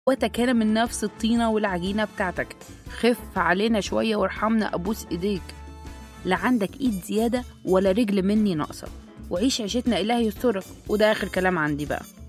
كان من نفس الطينة والعجينة بتاعتك، خف علينا شوية وارحمنا أبوس إيديك. لا عندك إيد زيادة ولا رجل مني ناقصة، وعيش عيشتنا إلهي يسترك. وده آخر كلام عندي بقى.